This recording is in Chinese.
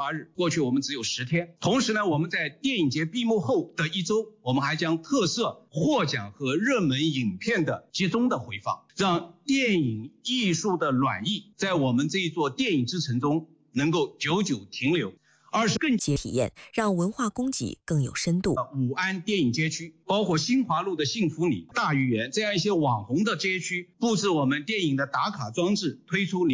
发日，过去我们只有10天。同时呢，我们在电影节闭幕后的1周，我们还将特设获奖和热门影片的集中的回放，让电影艺术的暖意在我们这一座电影之城中能够久久停留。 更节体验，让文化供给更有深度。 武安电影街区，包括新华路的幸福里、大愚园这样一些网红的街区，布置我们电影的打卡装置，推出